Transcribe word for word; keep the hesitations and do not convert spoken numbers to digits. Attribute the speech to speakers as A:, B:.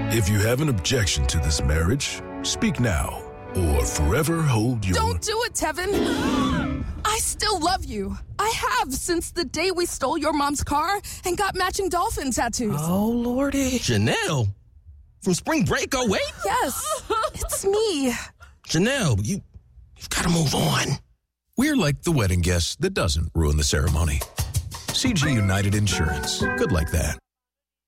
A: If you have an objection to this marriage, speak now or forever hold your...
B: Don't do it, Tevin. I still love you. I have since the day we stole your mom's car and got matching dolphin tattoos.
C: Oh, Lordy.
D: Janelle? From Spring Break oh eight?
B: Yes, it's me.
D: Janelle, you, you've got to move on.
A: We're like the wedding guest that doesn't ruin the ceremony. C G United Insurance. Good like that.